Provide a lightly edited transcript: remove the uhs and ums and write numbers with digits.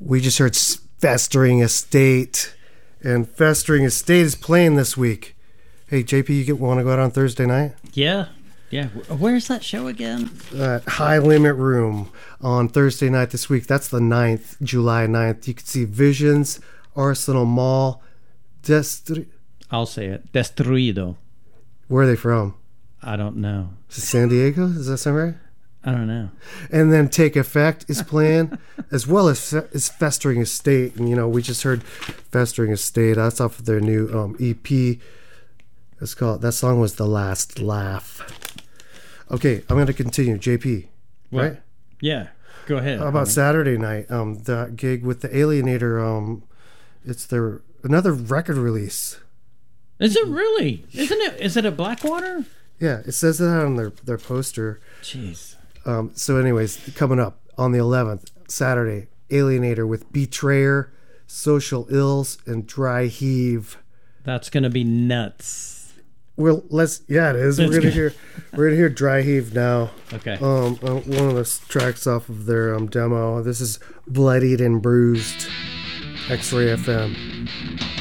We just heard Festering Estate, and Festering Estate is playing this week. Hey, JP, you want to go out on Thursday night? Yeah. Where's that show again? High Limit Room on Thursday night this week. That's the 9th, July 9th. You can see Visions, Arsenal Mall, I'll say it. Destruido. Where are they from? I don't know. Is it San Diego? Does that sound right? I don't know. And then Take Effect is playing, as well as Festering Estate. And, we just heard Festering Estate. That's off of their new EP. Let's call it. That song was The Last Laugh. Okay, I'm going to continue. JP, what? Right? Yeah, go ahead. How about Saturday night? The gig with the Alienator. It's another record release. Is it really? Isn't it? Is it a Blackwater? Yeah, it says that on their poster. Jeez. So anyways, coming up on the 11th, Saturday, Alienator with Betrayer, Social Ills, and Dry Heave. That's going to be nuts. Well, it is. We're gonna hear Dry Heave now. Okay. One of the tracks off of their demo. This is Bloodied and Bruised, X-Ray FM.